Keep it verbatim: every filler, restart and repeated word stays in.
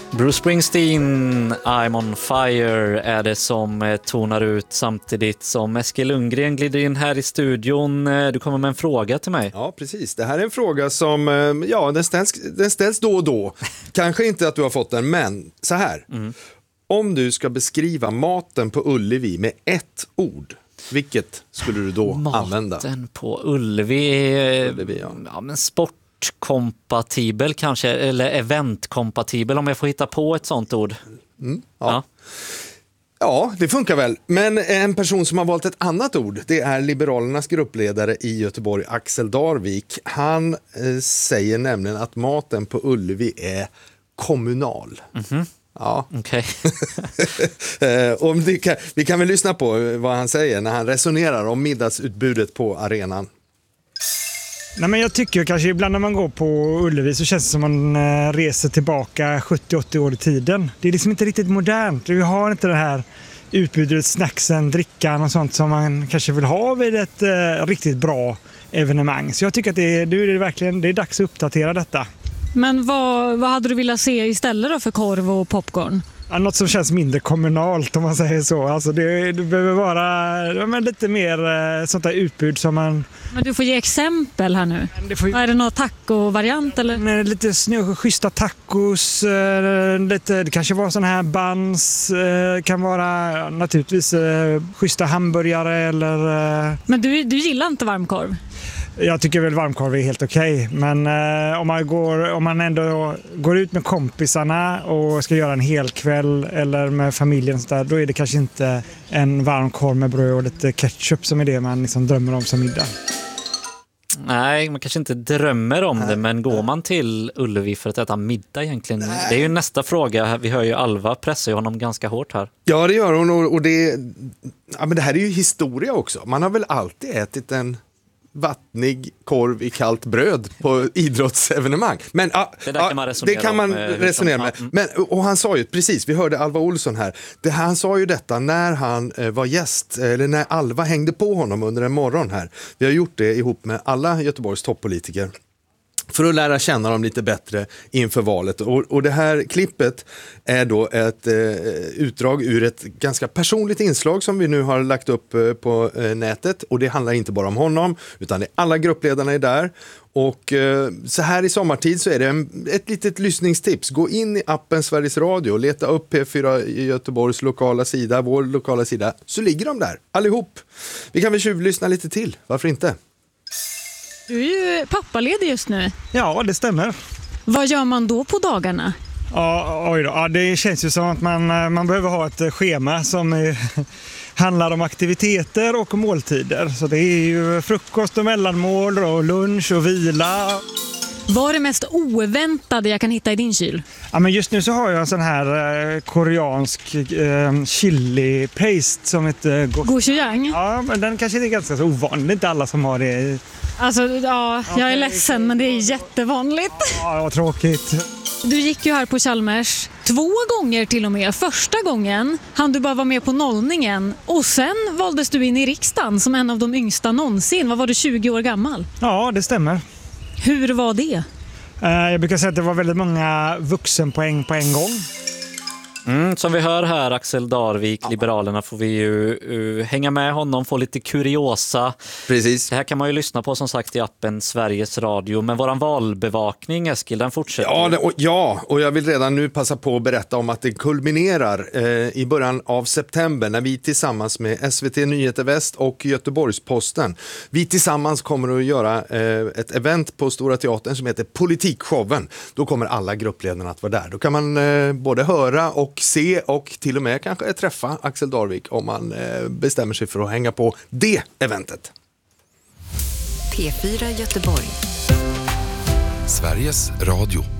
Bruce Springsteen, I'm on fire är det som tonar ut samtidigt som Eskil Lundgren glider in här i studion. Du kommer med en fråga till mig. Ja, precis. Det här är en fråga som, ja, den ställs, den ställs då och då. Kanske inte att du har fått den, men så här. Mm. Om du ska beskriva maten på Ullevi med ett ord, vilket skulle du då maten använda? Maten på Ullevi, Ullevi ja. ja, men sport. Kompatibel kanske, eller eventkompatibel om jag får hitta på ett sånt ord. Mm, ja. Ja. ja, det funkar väl. Men en person som har valt ett annat ord, det är Liberalernas gruppledare i Göteborg, Axel Darvik. Han eh, säger nämligen att maten på Ullevi är kommunal. Mm-hmm. Ja. Okej. Okay. kan, vi kan väl lyssna på vad han säger när han resonerar om middagsutbudet på arenan. Nej, men jag tycker kanske ibland när man går på Ullevi så känns det som man äh, reser tillbaka sjuttio åttio år i tiden. Det är liksom inte riktigt modernt. Vi har inte det här utbudet, snacksen, drickan och sånt som man kanske vill ha vid ett äh, riktigt bra evenemang. Så jag tycker att det är, det är verkligen det är dags att uppdatera detta. Men vad, vad hade du velat se istället då för korv och popcorn? Ja, något som känns mindre kommunalt om man säger så. Alltså det, det behöver vara ja, lite mer eh, sånt där utbud som man... Men du får ge exempel här nu. Får... Är det någon taco-variant eller? Lite snö, schyssta tacos, eh, lite, det kanske var såna här buns, eh, kan vara naturligtvis eh, schyssta hamburgare eller... Eh... Men du, du gillar inte varmkorv? Jag tycker väl varmkorv är helt okej, okay. Men eh, om, man går, om man ändå går ut med kompisarna och ska göra en hel kväll eller med familjen så där, då är det kanske inte en varmkorv med bröd och lite ketchup som är det man liksom drömmer om som middag. Nej, man kanske inte drömmer om det, men går man till Ullevi för att äta middag egentligen? Nej. Det är ju nästa fråga. Vi hör ju Alva pressa honom ganska hårt här. Ja, det gör hon och det, ja, men det här är ju historia också. Man har väl alltid ätit en vattnig korv i kallt bröd på idrottsevenemang. Men ja, det, där kan man resonera det kan man om, resonera med. Mm. Men, och han sa ju, precis, vi hörde Alva Olsson här. Det, han sa ju detta när han eh, var gäst, eller när Alva hängde på honom under en morgon här. Vi har gjort det ihop med alla Göteborgs toppolitiker för att lära känna dem lite bättre inför valet. Och, och det här klippet är då ett eh, utdrag ur ett ganska personligt inslag som vi nu har lagt upp eh, på eh, nätet. Och det handlar inte bara om honom, utan det är alla gruppledarna är där. Och eh, så här i sommartid så är det en, ett litet lyssningstips. Gå in i appen Sveriges Radio och leta upp P fyra i Göteborgs lokala sida, vår lokala sida. Så ligger de där, allihop. Vi kan väl tjuvlyssna lite till, varför inte? Du är ju pappaledig just nu. Ja, det stämmer. Vad gör man då på dagarna? Ja, oj då. Ja, det känns ju som att man, man behöver ha ett schema som är, handlar om aktiviteter och måltider. Så det är ju frukost och mellanmål och lunch och vila. Vad är det mest oväntade jag kan hitta i din kyl? Ja, men just nu så har jag en sån här eh, koreansk eh, chili paste som heter gochujang. Ja, men den kanske är ganska så ovanlig, inte alla som har det. Alltså, ja, jag är okay. ledsen, men det är jättevanligt. Ja, vad tråkigt. Du gick ju här på Chalmers två gånger till och med. Första gången hann du bara vara med på nollningen och sen valdes du in i riksdagen som en av de yngsta någonsin. Vad var du, tjugo år gammal? Ja, det stämmer. Hur var det? Jag brukar säga att det var väldigt många vuxenpoäng på en gång. Mm, som vi hör här, Axel Darvik, ja. Liberalerna, får vi ju uh, hänga med honom, få lite kuriosa. Precis. Det här kan man ju lyssna på som sagt i appen Sveriges Radio. Men våran valbevakning, Eskil, den fortsätter. Ja, det, och, ja, och jag vill redan nu passa på att berätta om att det kulminerar eh, i början av september när vi tillsammans med S V T Nyheter Väst och Göteborgs-Posten, vi tillsammans kommer att göra eh, ett event på Stora Teatern som heter Politikshowen. Då kommer alla gruppledarna att vara där. Då kan man eh, både höra och se och till och med kanske träffa Axel Darvik om man eh, bestämmer sig för att hänga på det eventet. P fyra Göteborg. Sveriges Radio.